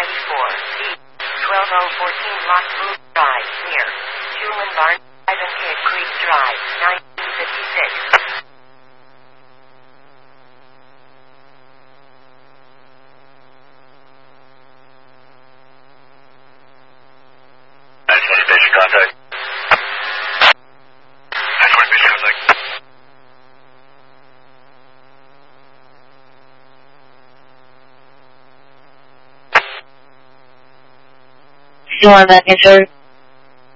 94, E12014 Lock Blue Drive, near Human Barn, 5 and Cave Creek Drive, 1956. Basic contact. 920 basic contact. You are manager.